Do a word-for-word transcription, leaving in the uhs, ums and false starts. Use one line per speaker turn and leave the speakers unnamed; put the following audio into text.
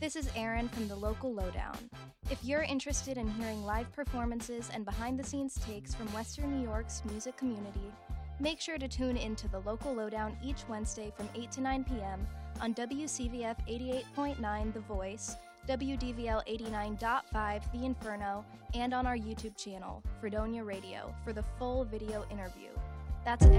This is Erin from the Local Lowdown. If you're interested in hearing live performances and behind-the-scenes takes from Western New York's music community, make sure to tune into the Local Lowdown each Wednesday from eight to nine p.m. on W C V F eighty-eight point nine The Voice, W D V L eighty-nine point five The Inferno, and on our YouTube channel, Fredonia Radio, for the full video interview. That's